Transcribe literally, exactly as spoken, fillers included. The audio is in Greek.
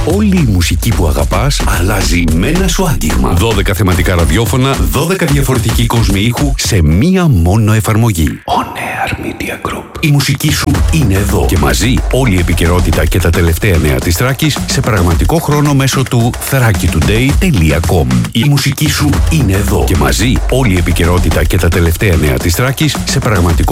Όλη η μουσική που αγαπάς αλλάζει με ένα σου άγγιγμα. δώδεκα θεματικά ραδιόφωνα, δώδεκα διαφορετικοί κόσμοι ήχου σε μία μόνο εφαρμογή. On Air Media Group. Η μουσική σου είναι εδώ και μαζί όλη η επικαιρότητα και τα τελευταία νέα της Θράκης σε πραγματικό χρόνο μέσω του θράκη τουντέι τελεία κομ. Η μουσική σου είναι εδώ και μαζί όλη η επικαιρότητα και τα τελευταία νέα της Θράκης σε πραγματικό